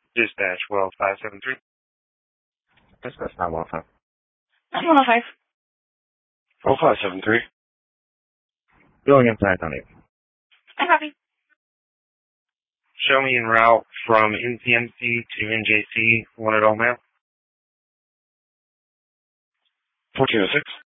Dispatch, well, 573. Dispatch 915. 915. Oh, 573. Going inside, Tony. I copy. Show me en route from NCMC to NJC, one at all now. 1406.